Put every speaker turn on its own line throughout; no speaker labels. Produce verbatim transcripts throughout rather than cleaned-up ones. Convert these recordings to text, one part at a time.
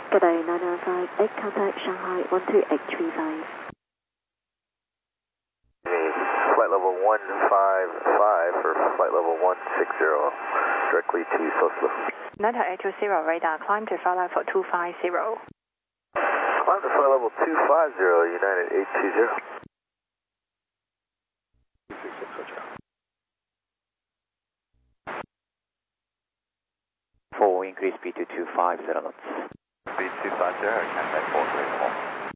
Good day, nine nine five eight, contact Shanghai one two eight three five.
Flight level one five five for flight level one six zero, directly to Soslo.
Delta eight two zero radar, climb to flight level two five zero.
Climb to flight level two five zero, United eight two zero.
four, increase speed to two five zero knots.
Speed two five zero, contact four three four.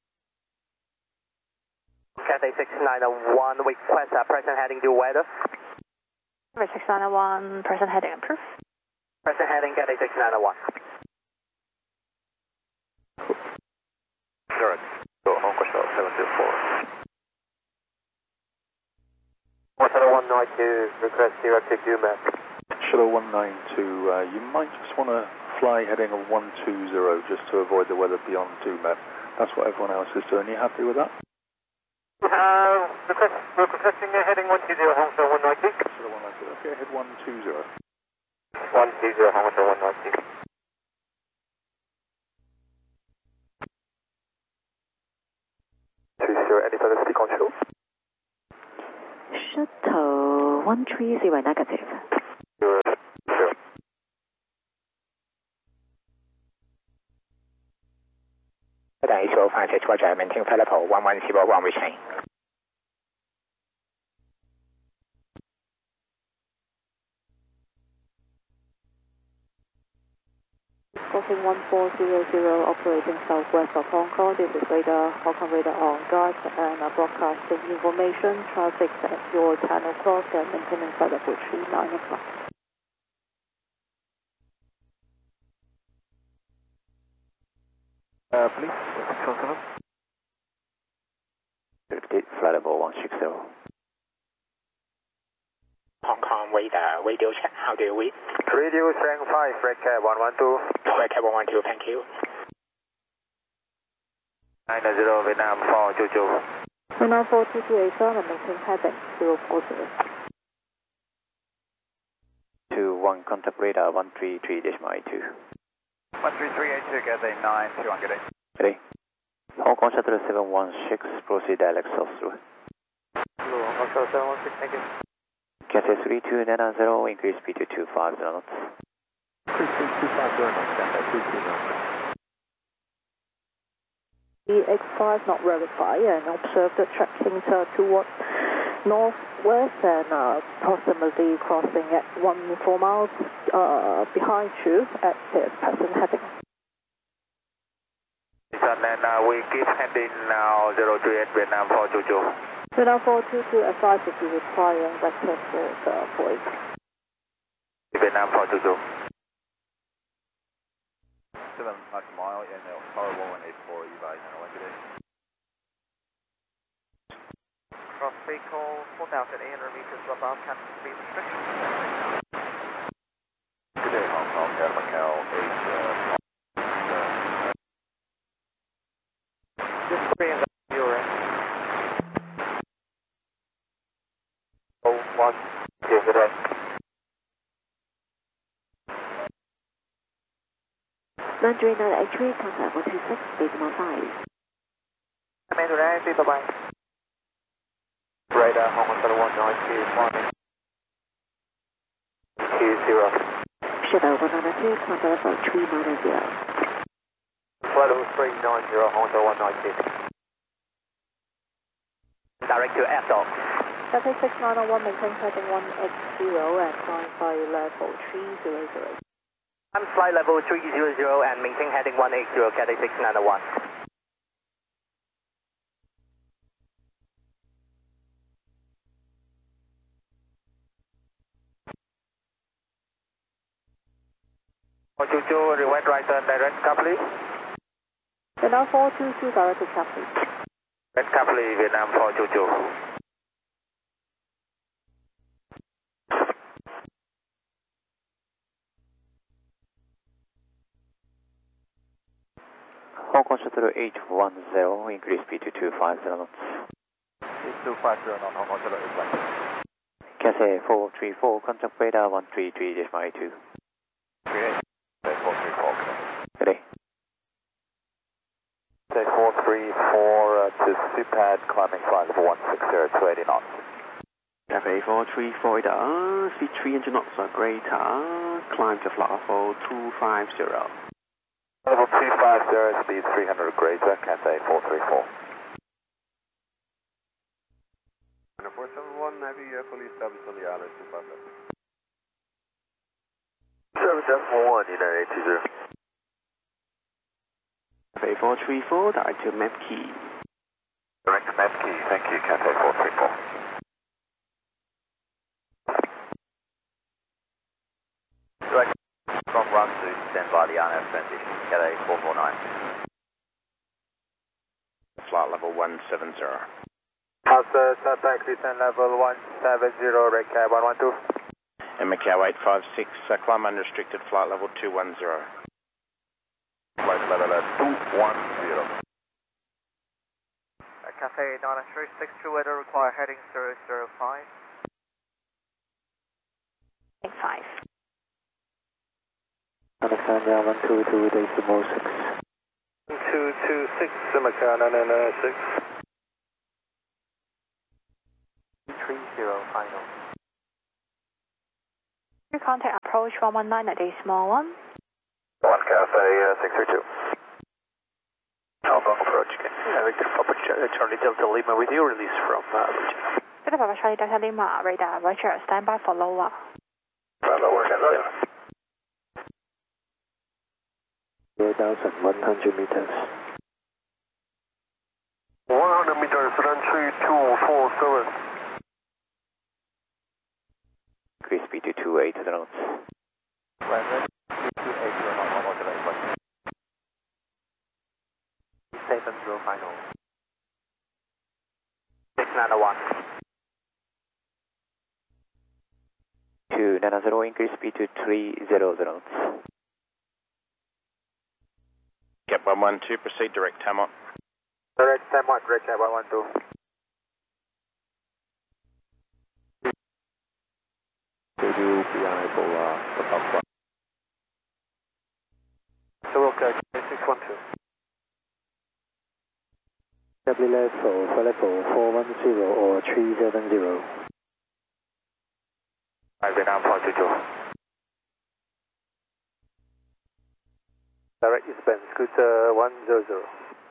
Cathay six nine one, request uh, present heading due weather.
six nine one, present heading approved.
Present heading Cathay six nine one.
Correct. Go Hong Kong Shuttle seven two four.
Shuttle one nine two, request directed due map.
Shuttle one nine two, uh, you might just want to fly heading of one two zero just to avoid the weather beyond two map. That's what everyone else is doing. You happy with that?
Uh, request, we're requesting a heading one two zero, Hong Kong one nine two.
Shuttle one nine two, okay, head one two zero.
one two zero, Hong Kong one nine two.
two zero, any further speed control?
Shuttle one three zero negative.
Zero, zero.
Cathay eight two five, Roger, maintain flight level one one zero one, retain.
Crossing one four zero zero, operating southwest of Hong Kong. This is radar, Hong Kong radar on guard and uh, broadcasting information. Traffic at your ten o'clock and maintaining flight level three nine o'clock.
Uh, please, six one seven.
Repeat, flight level one six zero.
Hong Kong radar, radio check, how do you read?
Radio strength five, red cat one one two.
Red Cat one one two, thank you.
nine zero, Vietnam four, Jojo.
Vietnam four two two eight seven, maintain heading zero four zero.
two one, contact radar one three three decimal eight two.
one three three eight two, Cathay nine two hundred eight.
Ready? Hong Kong Shuttle seven one six, proceed direct south through.
Hello, Hong Kong Shuttle seven one six, thank you.
Cathay three two nine zero, increase speed to two five zero knots.
Increase speed two five zero knots, Cathay three two nine.
The X five not verified and observe the tracking uh, towards northwest and uh, approximately crossing at one four miles uh, behind you at the present heading.
And uh, we keep heading now zero three eight Vietnam four Jojo.
Vietnam four two two advise if you require vector for the voice.
Vietnam four Jojo.
seven Max mile in uh, power one eight four, you guys know what it is.
Cross vehicle four thousand eight hundred meters above captain speed restriction.
Good day, Hong Kong, Air Macau eight. Uh,
Just three and zero. Oh, one, two, good day.
Mandarin nine eight three, contact one two six, decimal five.
Mandarin nine eight three, bye-bye.
Radar, Hong Kong Shuttle one nine two, climbing. two zero.
Shuttle one nine two, contact level three nine zero.
Flight level three nine zero, Hong Kong Shuttle one nine two.
Direct to F dot.
Cathay six nine one, maintain heading one X zero and climb by level three zero zero.
I'm flight level three zero zero and maintain heading one eight zero, Cathay six nine one.
four two two, rewind right turn, direct car please.
Vietnam four two two, direct to Capri.
Red car please, Vietnam four two two.
Hong Kong Shuttle eight one zero, increase speed to two five zero knots.
two five zero knots, Hong Kong Shuttle eight one.
Cathay four three four, contact radar one three three decimal eight two.
three eight, four three four.
Ready?
three four uh, to Supad, climbing flight level one six zero, two eighty knots.
Cafe four three four, uh, speed three hundred knots or greater, climb to flight level two five zero.
Level two five zero, speed three hundred or greater, Cathay four three four.
four seven one, heavy uh, fully established on the island, two five seven.
seven seven one, United eight two zero.
Cafe four three four, direct to Map Key.
Direct to Map Key, thank you, Cathay four three four. Direct from Ramsu, stand by the R N F transition, Cathay four four nine.
Flight level one seven zero.
House uh, Santa Cruz level one seven zero, red cab one one two.
And Macau eight five six, uh, climb unrestricted, flight level two one zero.
Flight level two one zero.
Uh, Cathay nine three six, true weather require heading zero zero five.
Eight five.
Alexandria one two two, decimal six.
two two six, Macau nine nine six. three zero, final.
Your contact approach one one nine at decimal one.
One Cathay uh, six three two. Hong Kong approach again. Yeah, Victor Papa Charlie Delta Lima with you, release from uh, Virginia.
Victor Papa Charlie Delta Lima, radar, Roger, standby for lower.
Uh, lower, Cathay.
one thousand one hundred meters.
one hundred meters, run three two four seven.
Increase speed to two eight knots.
Landed, two eight zero, not one more delay, question. seven zero, final. six nine one.
two nine zero, increase speed to three zero knots. Cap one one two, proceed direct Tamot.
Direct time one, direct cab one one two.
Radio B I for uh, the top flight.
So okay, six one two.
W level for level four one zero or three seven zero.
I've been on point two two.
Direct eastbound, scooter one zero zero.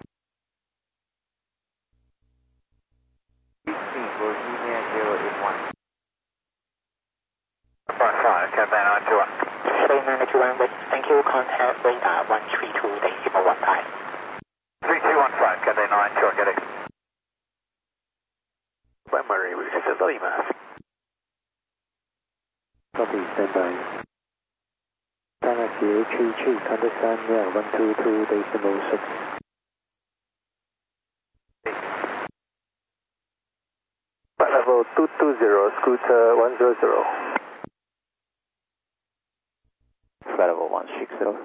Virginia zero eight one. Front five, Cathay nine two one.
Cathay nine two one, thank you, contact radar one three two, decimal one five.
three two one five, Cathay nine two one, get it. Primary, we should have Lima.
Copy, standby. Galaxy H three three, Alexandria one two two, decimal six.
Flight level two two zero, scooter one zero zero.
Flight level one six zero.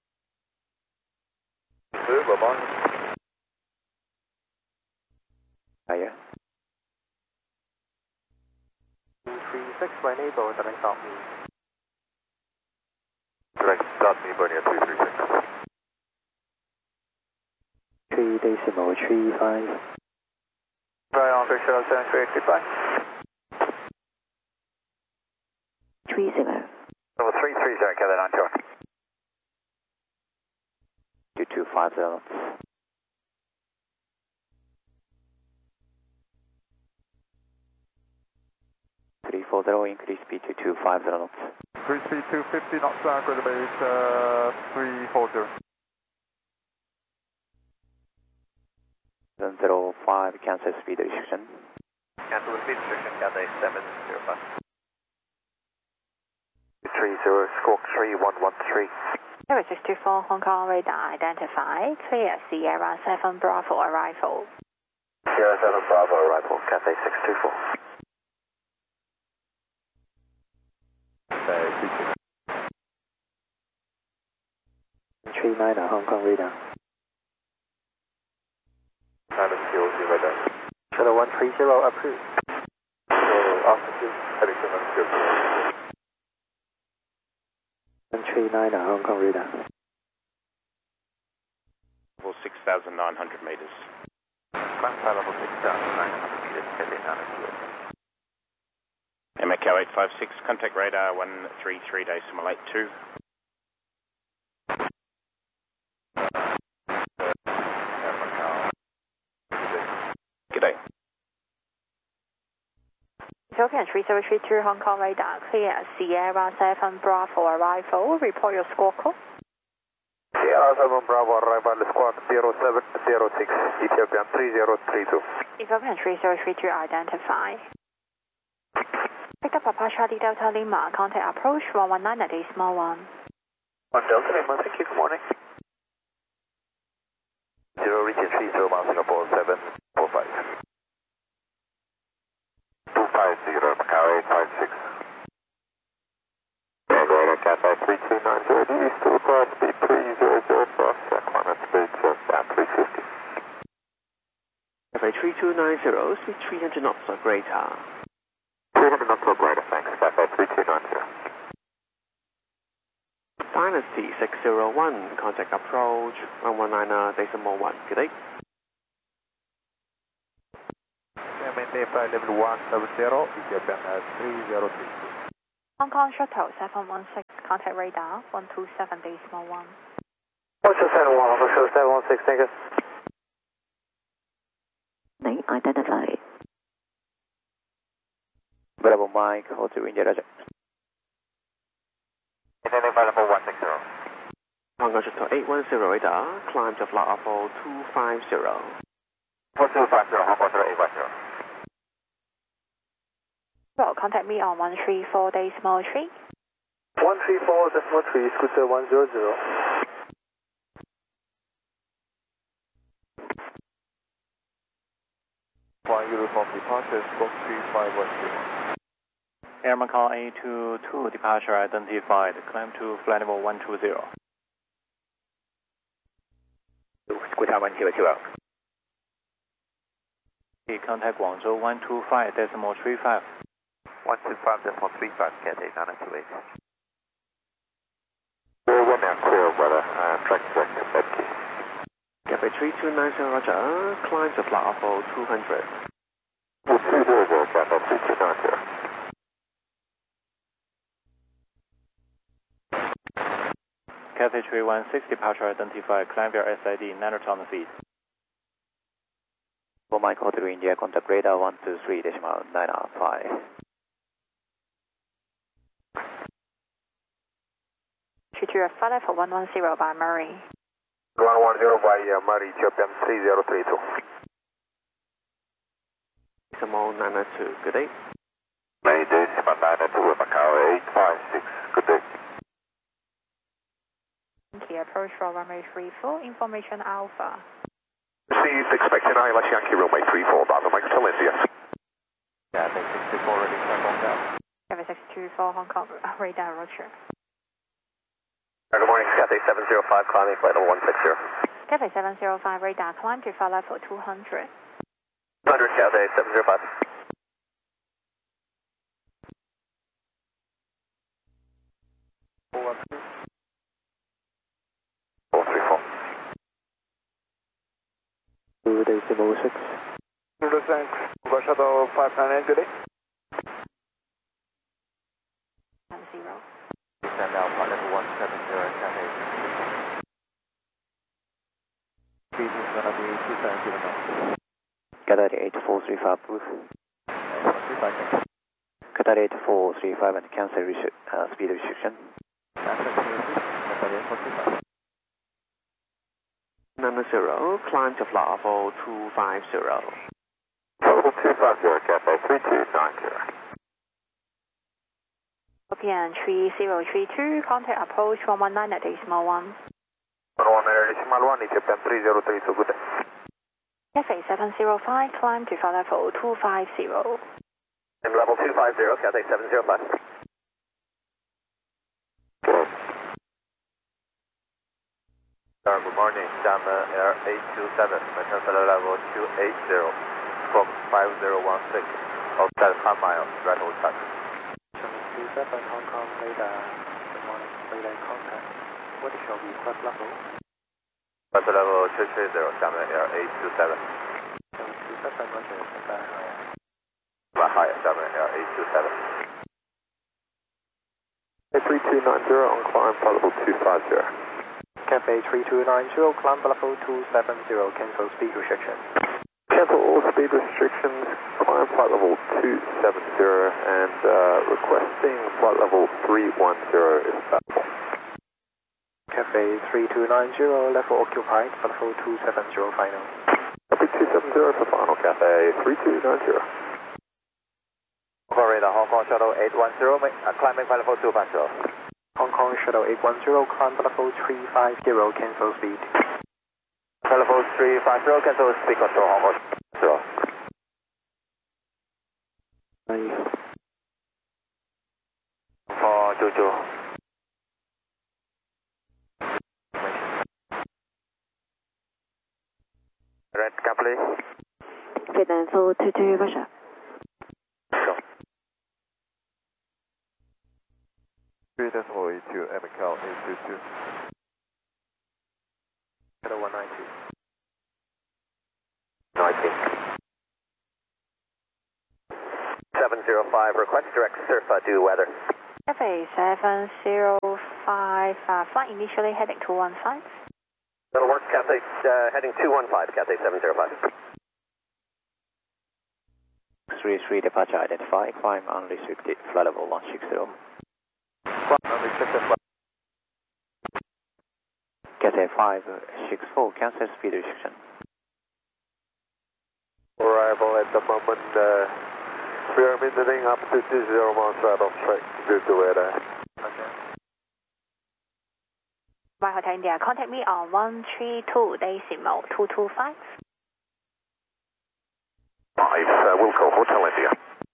Two, bye-bye.
Higher.
two three six, right neighbor, direct stop me.
Direct stop me, Bernier two three six.
three decimal three five.
Right on, three zero seven three eight two five.
Three zero.
Level three three zero, Cathay nine two one.
two two five zero knots. three four zero, increase speed to two five zero knots.
Three speed two fifty knots, uh, grid base uh, three four zero.
seven zero five, cancel speed restriction.
Cancel the speed restriction, Cathay seven zero five. three zero, squawk three one one three.
Zero six two four, Hong Kong radar identified. Clear Sierra seven Bravo arrival.
Sierra seven Bravo arrival, Cathay six two four.
three nine, Hong Kong radar.
Silent fuel, zero radar.
Shadow one three zero, approved.
So, altitude, heading seven zero.
one three nine, Hong Kong radar.
Level six thousand nine hundred meters.
Climb to level six thousand nine hundred meters, Cathay nine two eight.
M H L eight five six, contact radar one three three decimal eight two. G'day.
Ethiopian three zero three two Hong Kong radar, clear Sierra seven Bravo arrival, report your squawk code.
Sierra seven Bravo arrival, squawk zero seven zero six, Ethiopian three zero three two.
Ethiopian three zero three two identified. Pick up Papa Charlie Delta Lima, contact approach one one nine at decimal one.
One Delta Lima, thank you, good morning. Zero reaching three zero one Singapore seven four five. two five zero Macau eight five six. Radar Cathay three two nine zero, east to require speed three zero zero plus, climate speed at three fifty.
Cathay three two nine zero, speed three hundred knots or greater.
three hundred knots or greater, thanks, Cathay three two nine zero.
Dynasty six zero one, contact approach one one nine decimal one. Good day.
Maintain flight level one seven zero, Ethiopian three zero three.
Hong Kong shuttle seven one six, contact radar one two seven decimal one.
one two seven one, Hong Kong shuttle seven one six, thank you.
Name identified.
Bravo Mike, hold to India, Roger.
Identify level one six zero.
Hong Kong shuttle eight one zero radar, climb to flight level two five zero.
one two five zero, Hong Kong shuttle eight one zero.
Well, contact me on one three four decimal three.
one three four decimal three, Scooter one zero zero. One uniform departure, squawk three five one zero.
Air Macau A two two, departure identified. Climb to flight level one two zero.
Scooter one zero zero.
Contact Guangzhou one two five decimal three five.
one two five decimal three five, Cathay nine two eight. Clear one now, clear weather, and track check to Bedkey.
Cathay three two nine zero, roger, climb to flight level two hundred.
two zero zero, Cathay three two nine zero.
Cathay three one six, departure identified. Climb your S I D, nine ton feet.
For Mike, hold to India, contact radar one two three decimal nine five.
two two flight level one one zero by Murray.
one one zero by uh, Murray, Ethiopian three zero three two.
Decimal nine two, good day.
Mayday, decimal nine two, Macau eight five six, good day.
Approach for runway three four, information Alpha.
Proceed, expecting I L S Yankee runway three four, Bravo Mike, still India.
Cathay six two four, ready, climb on down.
Cathay six two four, Hong Kong radar, roger.
Good morning, Cathay seven zero five, climbing flight level one six zero.
Cathay seven zero five radar, climb to flight level two hundred.
two hundred, Cathay seven zero five. four three four.
two decimal six.
Zulu thanks. Go shuttle five nine eight, good day.
One zero.
Stand down, flight level one seven zero, Cathay. Speed is going to be two seven zero knots.
Qatar eight four three five, proof. Qatar eight four three five and cancel restri uh, speed restriction.
Number zero, climb to flight level two five zero.
Level two five zero, Cathay three two nine zero.
European three zero three two, contact approach one one nine at decimal one.
one one nine decimal one, Ethiopian three zero three two, good day.
Cathay seven zero five, climb to flight level two five zero.
And level two five zero, Cathay seven zero five. Good. Uh, good morning, Xiamen Air eight two seven, maintain flight level two eight zero, squawk five zero one six, outside half mile, right hold touch.
two seven Hong Kong radar, good morning, radar contact. What is your request level?
Cancel level three three zero, Xiamen Air eight two seven.
two seven, roger, standby higher.
Right higher, Xiamen Air eight two seven.
three two nine zero on climb flight level two five zero.
Cafe three two nine zero, climb level two seven zero, cancel speed restriction.
Cancel all speed restrictions, climb flight level two seven zero, and uh, requesting flight level three one zero if available.
Cafe three two nine zero, level occupied, level two seven zero final.
Cafe two seven zero for final, Cafe three two nine zero.
Radar, Hong Kong Shuttle eight one zero, uh, climbing flight level two five zero.
Hong Kong Shuttle eight one zero, climb level three five zero, cancel speed.
Flight level three five zero, cancel speed control, Hong Kong Shuttle. four two two. Red, can please?
Vietnam four two two, Russia.
three decimal eight two, M C A L eight two two.
Shuttle one nine two.
ninety. seven zero five, request direct surf uh, due weather.
Cafe seven zero five, uh, flight initially heading two one five.
That'll work, Cathay, uh, heading two one five, Cathay seven zero five.
three three departure identified, climb unrestricted, flight level one six zero.
Unrestricted flight.
Cathay five six four, cancel speed restriction.
Arrival at the moment, uh, we are maintaining up to two zero miles right of track due to weather.
Okay.
My Hotel India, contact me on one three two decimal two two five.
Five, uh, Wilco Hotel India.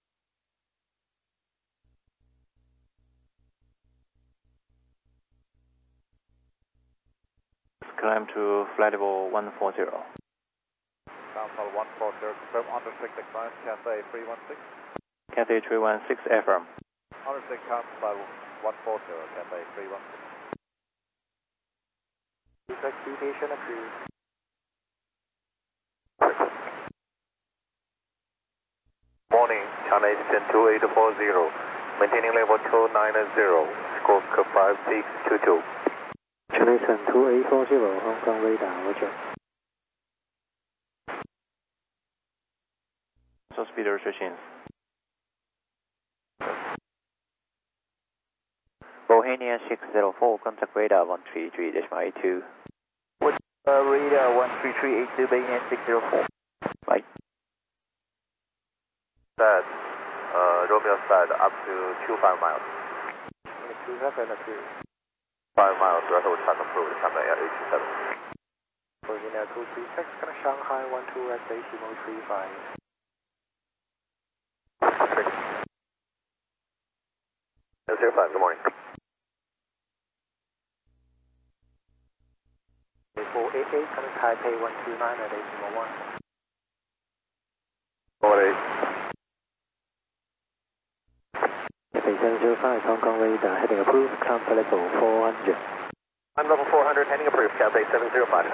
Climb to flight level one four zero.
Council one four zero, confirm unrestricted climb, Cathay three one six.
Cathay three one six, affirm.
Unrestricted climb, flight one four zero, Cathay three one six.
Execution approved.
Morning, China Eastern two eight four zero, maintaining level two nine zero, squawk five six two two.
China Eastern two eight four zero, Hong Kong radar, roger. So speed restrictions. Bohemian six zero four, contact radar one three three eight two.
What, uh, radar one three three eight two, Bohemian six zero four.
Right.
Set, uh, Romeo side up to two five miles.
two seven approved.
five miles, retro track approved, China Air eight two seven.
Bohemian two three six, gonna Shanghai one two at decimal three five.
zero five, good morning.
four eight eight, gonna Taipei one two nine at decimal one.
four eight.
Cafe seven zero five, Hong Kong radar, heading approved, climb to level four hundred.
I'm level four hundred, heading approved, Cathay seven zero five.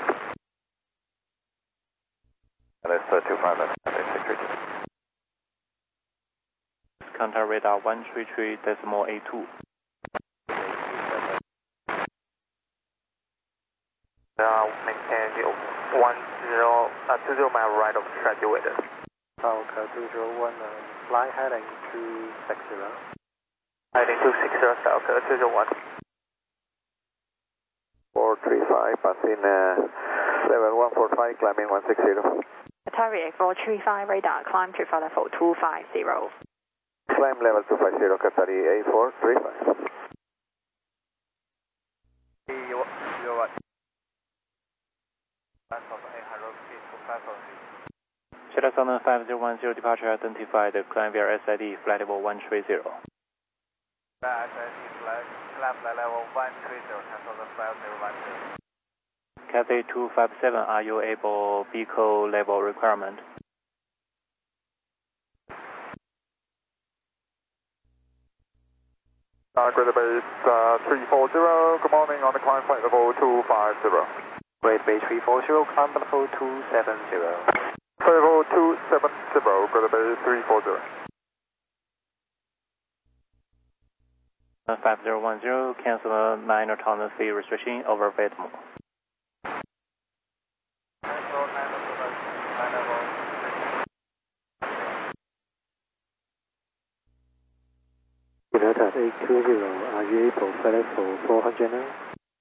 That's uh, two five, that's Cathay six three two.
Contact radar one three three decimal eight two.
Now maintain one zero, uh, two zero mile right of track due weather.
Falcon two zero one, uh, fly heading two six zero.
Heading two six zero, Falcon two zero one.
four three five, passing uh, seven one four five, climbing one six zero.
Atari four three five radar, climb to flight level two five zero.
Climb level two five zero, Qatari eight four three five.
You're what?
Shuttle Southern five zero one zero, departure identified, climb via S I D, flight level one three zero.
S I D flight, climb flight level one three zero, cancel the five zero one zero.
Cathay two five seven, are you able vehicle level requirement?
Uh, Greater Base uh, three four zero, good morning, on the climb flight level two five zero.
Great Bay three four zero, climb level two seven zero.
Level two seven zero, Great Bay three four zero.
five zero one zero, cancel nine autonomous speed restriction over Vietnam.
Delta eight two zero, are you able to fly level four hundred now?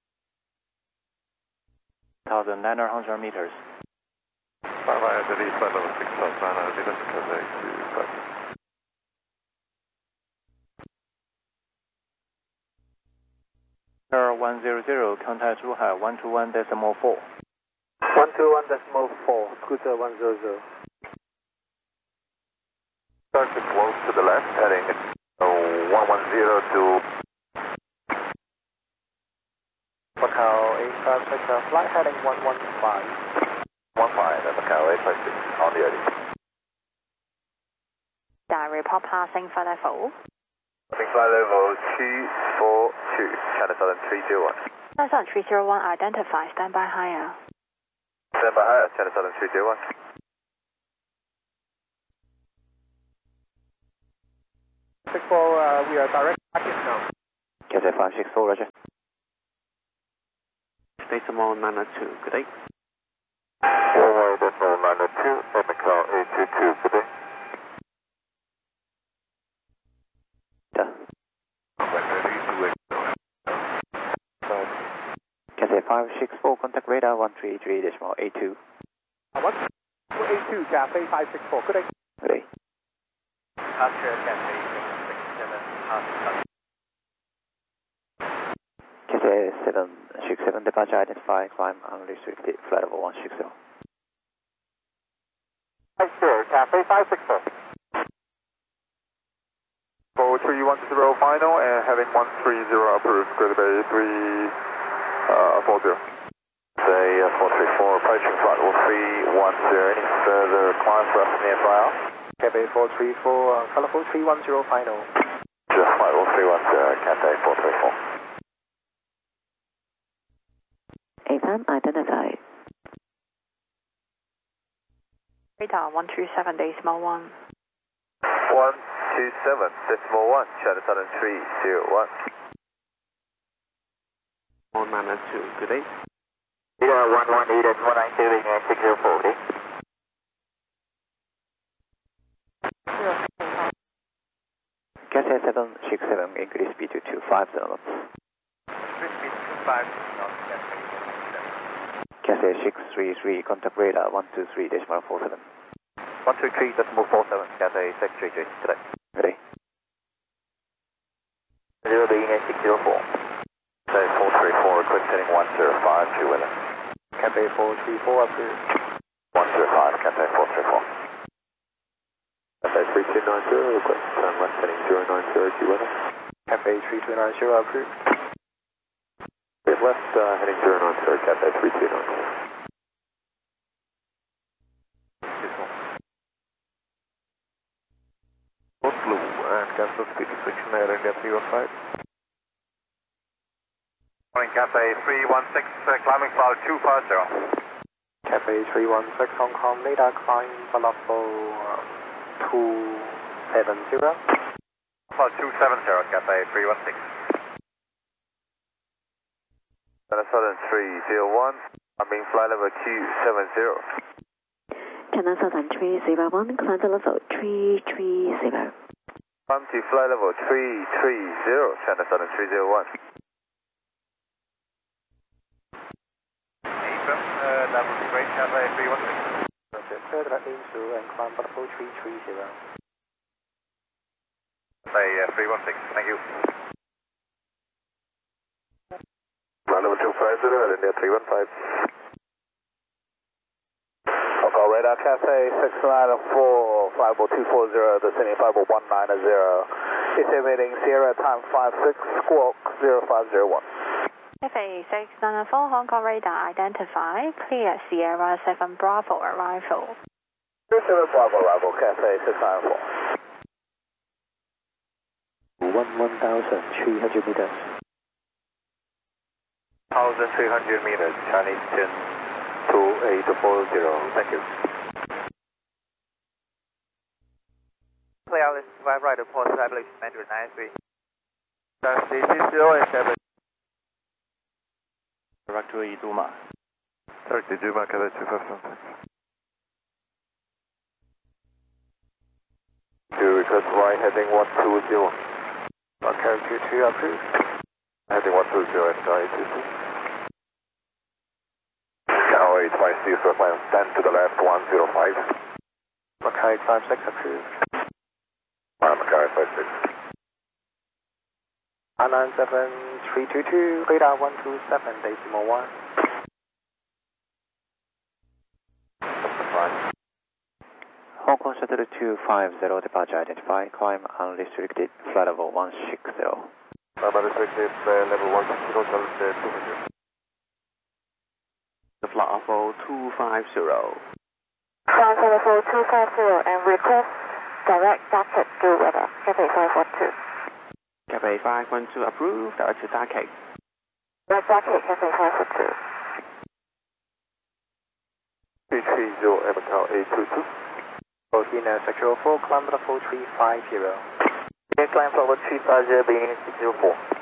one thousand nine hundred meters.
Five I D flight level six thousand nine hundred meters, Cathay eight two five.
one zero zero, contact Zhuhai one two one decimal four.
one two one decimal four, Scooter one zero zero.
Start to close to the left, heading one one zero to
Macau eight five six, uh, flight heading one one five.
one five at Macau eight five six on the edge.
That report passing flight level.
Passing flight level two four two, China Southern three zero one.
China Southern three zero one, identify, stand by higher.
Stand by higher, China Southern three zero one.
six four, uh, we are direct tracking now.
Cathay five six four, roger.
Decimal nine two, good day.
Four decimal nine two, at Macau eight two two, good day.
Cathay five six four, contact radar one three three decimal eight two.
one eight two, Cathay five six four, good day.
Good day.
Departure Cathay six six seven,
Cathay seven six seven, departure identify, climb unrestricted, flight level one six zero.
Five zero, Cathay five six four.
four three one zero final and heading one three zero approved, Great Bay three four zero.
Say uh, four three four, approaching flight level three one zero. Any further climb for us near F I R?
Cathay four three four, uh, flight level three one zero final.
Just flight level three one zero, Cathay four three four.
A F M identified.
Radar one two seven decimal one.
one two seven decimal one, China Southern three zero one.
one nine two, good day.
Yeah, one one eight and one nine two, and six zero four, good day.
Cathay seven six seven, increase speed to two five zero knots.
Increase speed two five knots, Cathay
Cathay six three three, contact radar one two three decimal four seven.
one two three decimal four seven, Cathay six three three, today.
Good day.
zero being at six zero four. Cathay four three four, request heading one zero five, two weather.
Cathay four three four approved.
one zero five, Cathay four three four.
Cathay three two nine zero, request turn left heading zero nine zero, two weather.
Cathay three two nine zero approved.
Get left uh, heading zero nine zero, Cathay three two nine zero. Blue and cancel speed restriction at India three one five.
Morning, Cathay three one six, uh, climbing flight two five zero.
Cathay three one six, Hong Kong, radar climb level two seven zero.
Flight two seven zero, Cathay three one six. China Southern three zero one, climbing flight level two seven zero.
China Southern three zero one, climb to level three three zero.
Climb to flight level three three zero, China Southern three zero one.
Uh, that would be great, Cathay three one six. Clear that into and climb level three three zero.
Cathay uh, three one six, thank you.
Flight level two five zero at India three one five.
Local radar, Cathay six nine four, flight level two four zero, descending flight level one nine zero. Estimating Sierra time five six, squawk zero five zero one.
Cathay six nine four, Hong Kong radar identify, clear Sierra seven Bravo arrival.
seven Bravo arrival, Cathay six nine four.
one one thousand three hundred meters.
one thousand three hundred meters, Chinese ten two eight four zero, thank you.
Clear Alice five right, report stability Mandarin nine three.
That's D C zero and seven.
Directory Duma.
Directory Duma, Cathay two five seven. Do request right heading one two zero. Okay, Q two approved. Heading one two zero and nine two two. Now eight five six, climb ten to the left one zero five. Mackay five six approved. Uh, Mackay five six.
nine seven three two two, radar one two seven decimal one.
Hong Kong Shuttle two five zero, departure identified, climb unrestricted, flight level one six zero.
I'm unrestricted, uh, level one six zero, uh, two hundred.
The flight level two five zero.
Flight level two five zero and request direct Darkhead to weather, Cathay five one two.
Cathay five one two approved, direct to Darkhead.
Direct Darkhead, Cathay five one two.
three three zero, Macau eight two two.
Fourteen uh, sector four, climb level three five zero.
Climb level three five zero, beginning six zero four.